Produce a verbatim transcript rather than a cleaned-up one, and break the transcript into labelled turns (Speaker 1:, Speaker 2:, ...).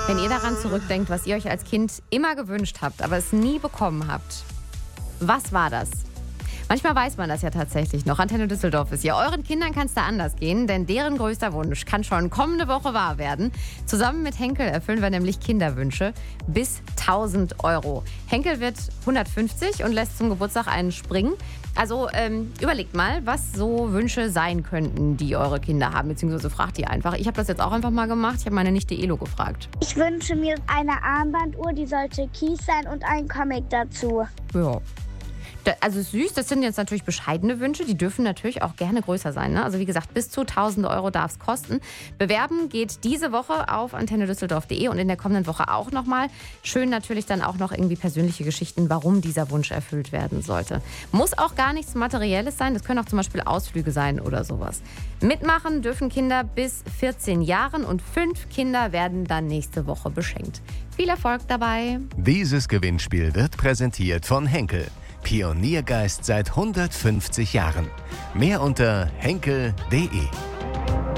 Speaker 1: Wenn ihr daran zurückdenkt, was ihr euch als Kind immer gewünscht habt, aber es nie bekommen habt, was war das? Manchmal weiß man das ja tatsächlich noch. Antenne Düsseldorf ist ja. Euren Kindern kann es da anders gehen, denn deren größter Wunsch kann schon kommende Woche wahr werden. Zusammen mit Henkel erfüllen wir nämlich Kinderwünsche bis tausend Euro. Henkel wird hundertfünfzig und lässt zum Geburtstag einen springen. Also ähm, überlegt mal, was so Wünsche sein könnten, die eure Kinder haben, beziehungsweise fragt die einfach. Ich habe das jetzt auch einfach mal gemacht. Ich habe meine Nichte Elo gefragt.
Speaker 2: Ich wünsche mir eine Armbanduhr, die sollte Kies sein und ein Comic dazu.
Speaker 1: Ja. Also süß, das sind jetzt natürlich bescheidene Wünsche, die dürfen natürlich auch gerne größer sein. Ne? Also wie gesagt, bis zu tausend Euro darf es kosten. Bewerben geht diese Woche auf antenne düsseldorf punkt de und in der kommenden Woche auch nochmal. Schön natürlich dann auch noch irgendwie persönliche Geschichten, warum dieser Wunsch erfüllt werden sollte. Muss auch gar nichts Materielles sein, das können auch zum Beispiel Ausflüge sein oder sowas. Mitmachen dürfen Kinder bis vierzehn Jahren und fünf Kinder werden dann nächste Woche beschenkt. Viel Erfolg dabei!
Speaker 3: Dieses Gewinnspiel wird präsentiert von Henkel. Pioniergeist seit hundertfünfzig Jahren. Mehr unter henkel punkt de.